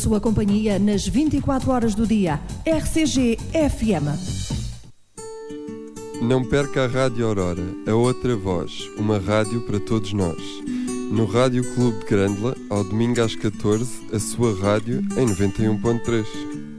Sua companhia nas 24 horas do dia. RCG FM. Não perca a Rádio Aurora, a outra voz, uma rádio para todos nós. No Rádio Clube de Grândola, ao domingo às 14, a sua rádio em 91.3.